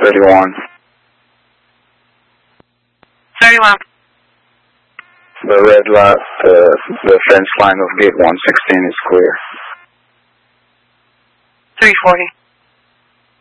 31. 31. The red light, the fence line of gate 116 is clear. 340.